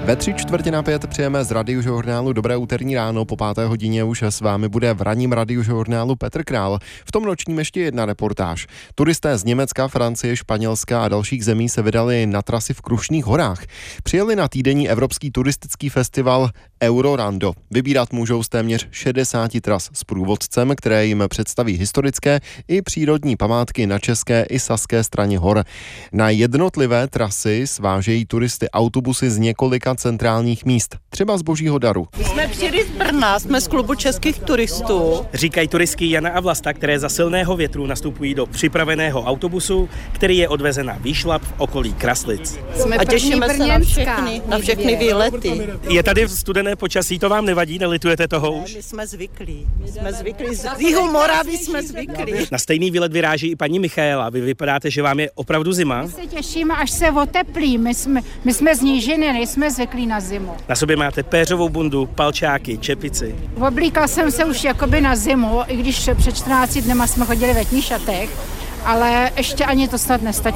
Ve 3:45 přijeme z Radiožurnálu Dobré úterní ráno, po 5. hodině už s vámi bude v ranním Radiožurnálu Petr Král. V tom nočním ještě jedna reportáž. Turisté z Německa, Francie, Španělska a dalších zemí se vydali na trasy v Krušných horách. Přijeli na týdenní evropský turistický festival Eurorando. Vybírat můžou z téměř 60 tras s průvodcem, které jim představí historické i přírodní památky na české i saské straně hor. Na jednotlivé trasy svážejí turisty autobusy z několika centrálních míst, třeba z Božího daru. Jsme přijeli z Brna, jsme z klubu českých turistů. Říkají turistky Jana a Vlasta, které za silného větru nastupují do připraveného autobusu, který je odvezen na výšlap v okolí Kraslic. A těšíme se na všechny výlety. Je tady studené počasí, to vám nevadí, nelitujete toho už? My jsme zvyklí, z jihu Moravy jsme zvyklí. Na stejný výlet vyráží i paní Michaela. Vy vypadáte, že vám je opravdu zima. My se těšíme, až se oteplí. My jsme z nížiny, nejsme zvyklí na zimu. Na sobě máte péřovou bundu, palčáky, čepici. Oblíkla jsem se už jakoby na zimu, i když před 14 dnema jsme chodili ve letních šatech, ale ještě ani to snad nestačí.